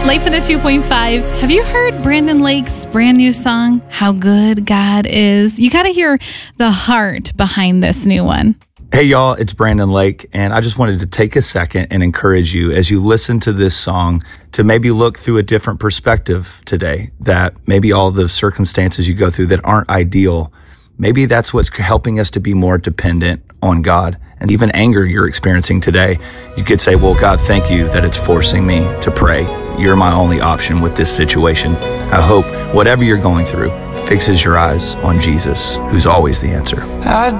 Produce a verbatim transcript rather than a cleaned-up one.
Life in a two point five. Have you heard Brandon Lake's brand new song, How Good God Is? You got to hear the heart behind this new one. Hey, y'all, it's Brandon Lake, and I just wanted to take a second and encourage you as you listen to this song to maybe look through a different perspective today, that maybe all the circumstances you go through that aren't ideal, maybe that's what's helping us to be more dependent on God. And even anger you're experiencing today, you could say, well, God, thank you that it's forcing me to pray. You're my only option with this situation. I hope whatever you're going through fixes your eyes on Jesus, who's always the answer. I